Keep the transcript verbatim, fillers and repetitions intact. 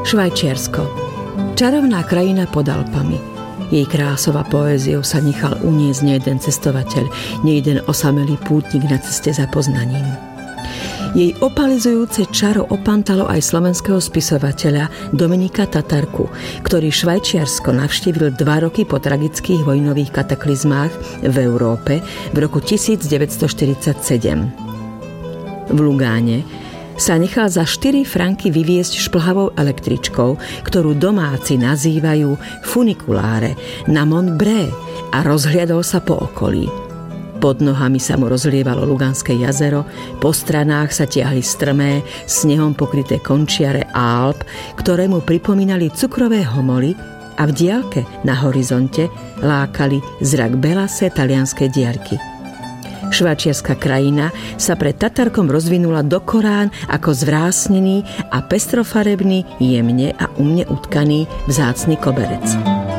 Švajčiarsko. Čarovná krajina pod Alpami. Jej krásou a poéziou sa nechal uniesť nejeden cestovateľ, nejeden osamelý pútnik na ceste za poznaním. Jej opalizujúce čaro opantalo aj slovenského spisovateľa Dominika Tatarku, ktorý Švajčiarsko navštívil dva roky po tragických vojnových kataklizmách v Európe v roku devätnásťstoštyridsaťsedem. V Lugáne sa nechal za štyri franky vyviesť šplhavou električkou, ktorú domáci nazývajú funikuláre, na Montbré a rozhliadol sa po okolí. Pod nohami sa mu rozlievalo Luganské jazero, po stranách sa tiahli strmé, snehom pokryté končiare Alp, ktoré mu pripomínali cukrové homoly a v diaľke na horizonte lákali zrak belasé talianské diaľky. Švajčiarska krajina sa pred Tatarkom rozvinula do Korán ako zvrásnený a pestrofarebný, jemne a umne utkaný vzácny koberec.